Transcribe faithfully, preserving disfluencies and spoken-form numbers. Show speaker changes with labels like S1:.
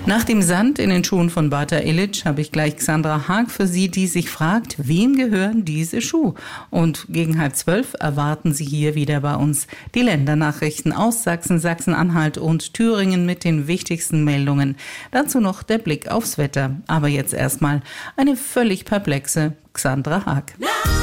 S1: Nach dem Sand in den Schuhen von Bata Illich habe ich gleich Xandra Haag für Sie, die sich fragt, wem gehören diese Schuhe? Und gegen halb zwölf erwarten Sie hier wieder bei uns die Ländernachrichten aus Sachsen, Sachsen-Anhalt und Thüringen mit den wichtigsten Meldungen. Dazu noch der Blick aufs Wetter. Aber jetzt erstmal eine völlig perplexe Xandra Haag.